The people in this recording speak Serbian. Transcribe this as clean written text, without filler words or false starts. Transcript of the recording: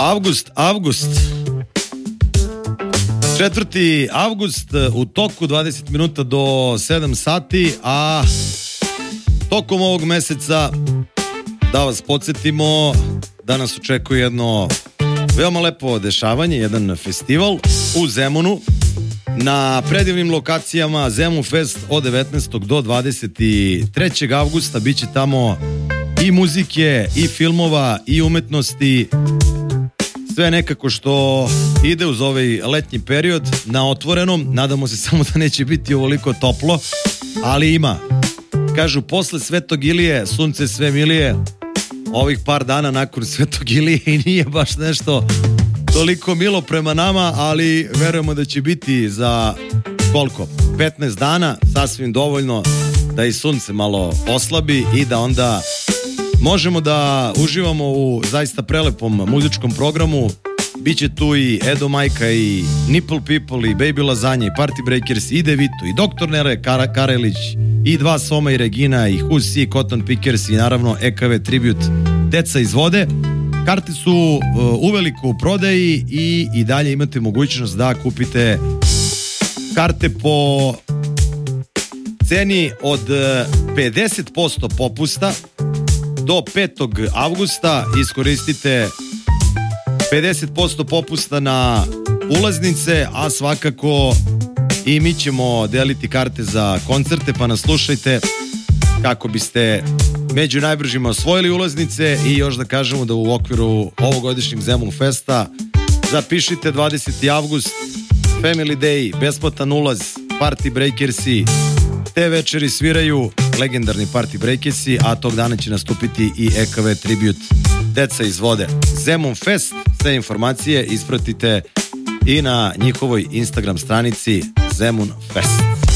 Avgust. 4. avgust u toku 20 minuta do 7 sati, a tokom ovog meseca da vas podsjetimo da nas očekuje jedno veoma lepo dešavanje, jedan festival u Zemunu na predivnim lokacijama. Zemun Fest od 19. do 23. avgusta. Biće tamo i muzike, i filmova, i umetnosti, sve nekako što ide uz ovaj letnji period na otvorenom. Nadamo se samo da neće biti ovoliko toplo, ali ima. Kažu, posle Svetog Ilije sunce sve milije. Ovih par dana nakon Svetog Ilije i nije baš nešto toliko milo prema nama, ali verujemo da će biti za koliko? 15 dana, sasvim dovoljno da i sunce malo oslabi i da onda možemo da uživamo u zaista prelepom muzičkom programu. Biće tu i Edo Majka, i Nipple People, i Baby Lazanja, i Party Breakers, i Devito, i Dr. Nere Karelić, i Dva Soma i Regina, i Who's C, Cotton Pickers, i naravno EKV Tribute Deca iz vode. Karte su uveliko u prodaji i dalje imate mogućnost da kupite karte po ceni od 50% popusta do 5. avgusta. Iskoristite 50% popusta na ulaznice, a svakako i mi ćemo deliti karte za koncerte, pa nas slušajte kako biste među najbržima osvojili ulaznice. I još da kažemo da u okviru ovogodišnjeg Zemun Festa zapišite 20. avgust, Family Day, besplatan ulaz, Party Breakersi, te večeri sviraju legendarni Party Breakersi, a tog dana će nastupiti i EKV Tribute Deca iz vode. Zemun Fest, sve informacije ispratite i na njihovoj Instagram stranici Zemun Fest.